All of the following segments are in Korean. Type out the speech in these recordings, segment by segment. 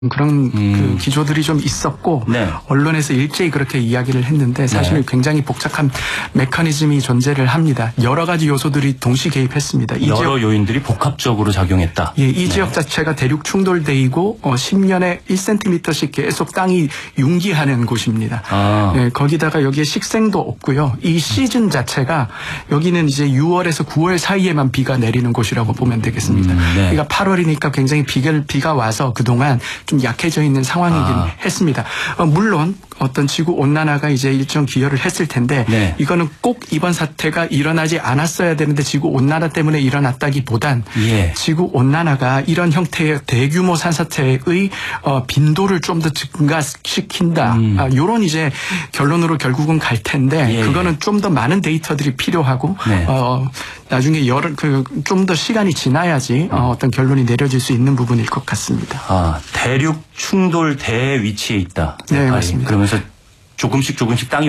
그런 그 기조들이 좀 있었고 네. 언론에서 일제히 그렇게 이야기를 했는데 사실은 네. 굉장히 복잡한 메커니즘이 존재를 합니다. 여러 가지 요소들이 동시 개입했습니다. 여러 요인들이 복합적으로 작용했다. 예, 이 지역 자체가 대륙 충돌대이고 10년에 1cm씩 계속 땅이 융기하는 곳입니다. 예, 거기다가 여기에 식생도 없고요. 이 시즌 자체가 여기는 이제 6월에서 9월 사이에만 비가 내리는 곳이라고 보면 되겠습니다. 네. 그러니까 8월이니까 굉장히 비가 와서 그동안 좀 약해져 있는 상황이긴 했습니다. 물론 어떤 지구 온난화가 이제 일정 기여를 했을 텐데 네. 이거는 꼭 이번 사태가 일어나지 않았어야 되는데 지구 온난화 때문에 일어났다기보단 예. 지구 온난화가 이런 형태의 대규모 산사태의 빈도를 좀 더 증가시킨다. 이런 이제 결론으로 결국은 갈 텐데 예. 그거는 좀 더 많은 데이터들이 필요하고 네. 나중에 좀 더 시간이 지나야지 어떤 결론이 내려질 수 있는 부분일 것 같습니다. 대륙 충돌대에 위치해 있다. 네, 맞습니다. 그러면서 조금씩 땅이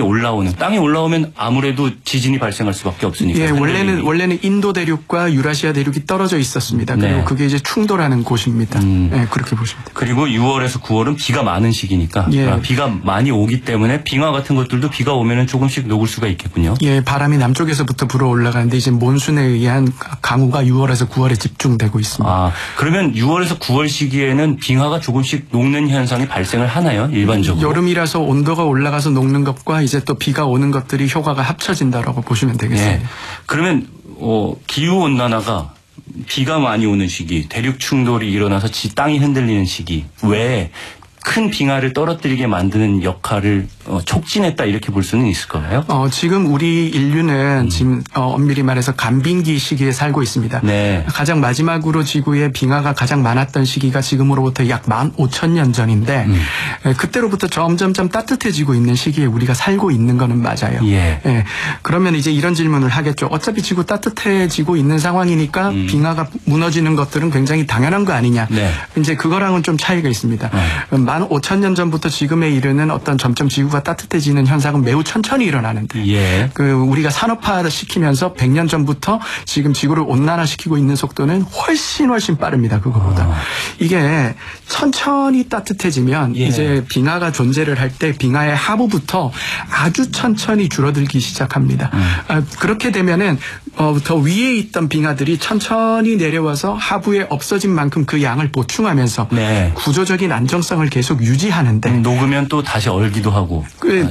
올라오면 아무래도 지진이 발생할 수밖에 없으니까. 예, 원래는 인도 대륙과 유라시아 대륙이 떨어져 있었습니다. 그리고 네. 그게 이제 충돌하는 곳입니다. 네, 그렇게 보시면 됩니다. 그리고 6월에서 9월은 비가 많은 시기니까 예. 비가 많이 오기 때문에 빙하 같은 것들도 비가 오면은 조금씩 녹을 수가 있겠군요. 예, 바람이 남쪽에서부터 불어 올라가는데 이제 몬순에 의한 강우가 6월에서 9월에 집중되고 있습니다. 그러면 6월에서 9월 시기에는 빙하가 조금씩 녹는 현상이 발생을 하나요? 일반적으로? 여름이라서 온도가 올라가서 녹는 것과 이제 또 비가 오는 것들이 효과가 합쳐진다라고 보시면 되겠습니다. 예. 그러면 기후 온난화가 비가 많이 오는 시기, 대륙 충돌이 일어나서 땅이 흔들리는 시기 외에 큰 빙하를 떨어뜨리게 만드는 역할을 촉진했다 이렇게 볼 수는 있을까요? 지금 우리 인류는 지금 엄밀히 말해서 간빙기 시기에 살고 있습니다. 네. 가장 마지막으로 지구에 빙하가 가장 많았던 시기가 지금으로부터 약 15,000년 전인데 그때로부터 점점점 따뜻해지고 있는 시기에 우리가 살고 있는 거는 맞아요. 예. 예. 그러면 이제 이런 질문을 하겠죠. 어차피 지구 따뜻해지고 있는 상황이니까 빙하가 무너지는 것들은 굉장히 당연한 거 아니냐. 네. 이제 그거랑은 좀 차이가 있습니다. 15,000년 전부터 지금에 이르는 어떤 점점 지구가 따뜻해지는 현상은 매우 천천히 일어나는데 예. 우리가 산업화 시키면서 100년 전부터 지금 지구를 온난화시키고 있는 속도는 훨씬 빠릅니다. 그거보다. 이게 천천히 따뜻해지면 예. 이제 빙하가 존재를 할 때 빙하의 하부부터 아주 천천히 줄어들기 시작합니다. 그렇게 되면은 더 위에 있던 빙하들이 천천히 내려와서 하부에 없어진 만큼 그 양을 보충하면서 네. 구조적인 안정성을 계속 유지하는데 녹으면 또 다시 얼기도 하고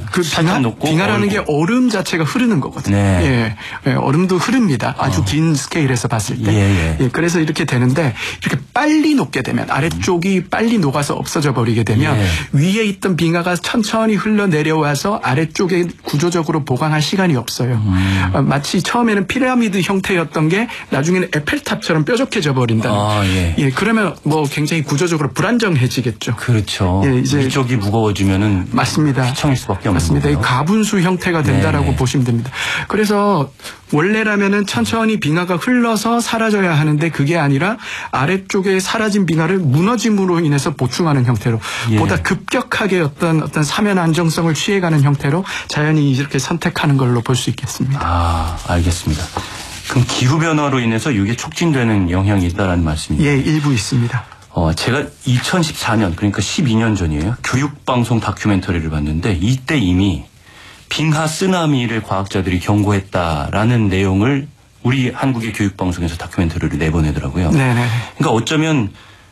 빙하라는 게 얼음 자체가 흐르는 거거든요. 네. 예, 얼음도 흐릅니다. 아주 긴 스케일에서 봤을 때. 예. 그래서 이렇게 되는데 이렇게 빨리 녹게 되면 아래쪽이 빨리 녹아서 없어져 버리게 되면 위에 있던 빙하가 천천히 흘러내려와서 아래쪽에 구조적으로 보강할 시간이 없어요. 마치 처음에는 피라미드 형태였던 게 나중에는 에펠탑처럼 뾰족해져 버린다. 예. 그러면 굉장히 구조적으로 불안정해지겠죠. 그렇죠. 예, 이제 위쪽이 무거워지면은 맞습니다. 휘청일 수밖에 없는 맞습니다. 거고요. 이 가분수 형태가 된다라고 네네. 보시면 됩니다. 그래서 원래라면은 천천히 빙하가 흘러서 사라져야 하는데 그게 아니라 아래쪽에 사라진 빙하를 무너짐으로 인해서 보충하는 형태로 보다 급격하게 어떤 사면 안정성을 취해가는 형태로 자연이 이렇게 선택하는 걸로 볼 수 있겠습니다. 알겠습니다. 그럼 기후변화로 인해서 이게 촉진되는 영향이 있다라는 말씀이죠? 예, 일부 있습니다. 제가 2014년 그러니까 12년 전이에요. 교육방송 다큐멘터리를 봤는데 이때 이미 빙하 쓰나미를 과학자들이 경고했다라는 내용을 우리 한국의 교육방송에서 다큐멘터리를 내보내더라고요. 네네. 그러니까 어쩌면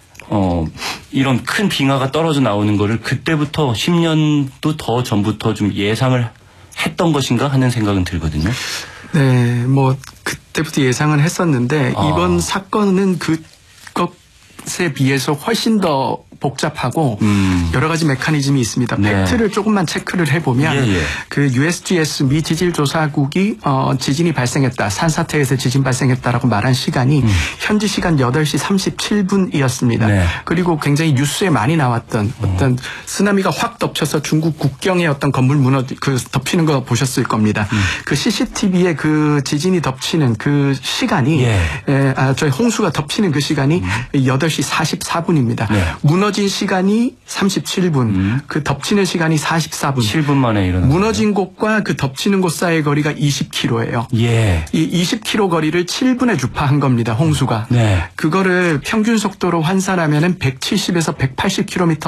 이런 큰 빙하가 떨어져 나오는 거를 그때부터 10년도 더 전부터 좀 예상을 했던 것인가 하는 생각은 들거든요. 네, 그때부터 예상은 했었는데 이번 사건은 그것에 비해서 훨씬 더 복잡하고 여러 가지 메커니즘이 있습니다. 네. 팩트를 조금만 체크를 해보면 그 USGS 미 지질조사국이 지진이 발생했다. 산사태에서 지진 발생했다라고 말한 시간이 현지 시간 8시 37분이었습니다. 네. 그리고 굉장히 뉴스에 많이 나왔던 어떤 쓰나미가 확 덮쳐서 중국 국경에 어떤 건물 덮치는 거 보셨을 겁니다. 그 CCTV에 그 지진이 덮치는 그 시간이 저희 홍수가 덮치는 그 시간이 8시 44분입니다. 네. 무너진 시간이 37분, 그 덮치는 시간이 44분. 7분 만에 일어난 무너진 곳과 그 덮치는 곳 사이의 거리가 20km예요. 예. 이 20km 거리를 7분에 주파한 겁니다. 홍수가. 네. 그거를 평균 속도로 환산하면은 170에서 180km